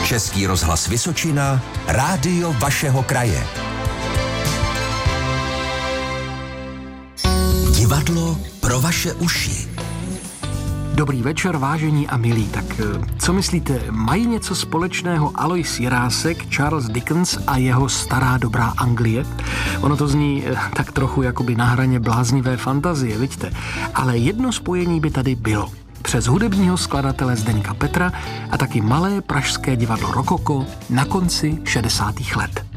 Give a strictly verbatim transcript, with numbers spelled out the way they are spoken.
Český rozhlas Vysočina, rádio vašeho kraje. Divadlo pro vaše uši. Dobrý večer, vážení a milí. Tak co myslíte, mají něco společného Alois Jirásek, Charles Dickens a jeho stará dobrá Anglie? Ono to zní tak trochu jakoby na hraně bláznivé fantazie, vidíte? Ale jedno spojení by tady bylo. Přes hudebního skladatele Zdeňka Petra a taky malé pražské divadlo Rokoko na konci šedesátých let.